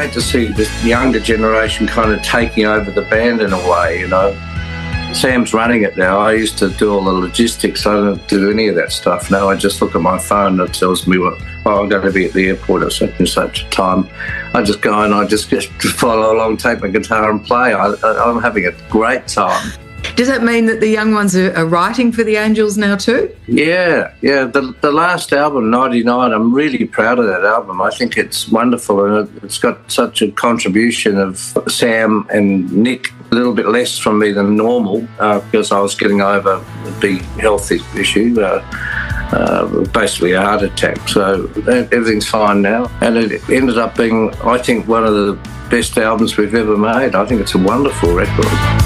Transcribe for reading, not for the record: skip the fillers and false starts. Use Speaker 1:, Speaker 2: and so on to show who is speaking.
Speaker 1: great to see this younger generation kind of taking over the band in a way, you know. Sam's running it now. I used to do all the logistics. I don't do any of that stuff now. I just look at my phone and it tells me I'm going to be at the airport at such and such a time. I just go and I just follow along, take my guitar and play. I'm having a great time.
Speaker 2: Does that mean that the young ones are writing for the Angels now too?
Speaker 1: Yeah. The last album, 99, I'm really proud of that album. I think it's wonderful, and it's got such a contribution of Sam and Nick, a little bit less from me than normal because I was getting over the big health issue, basically a heart attack. So everything's fine now. And it ended up being, I think, one of the best albums we've ever made. I think it's a wonderful record.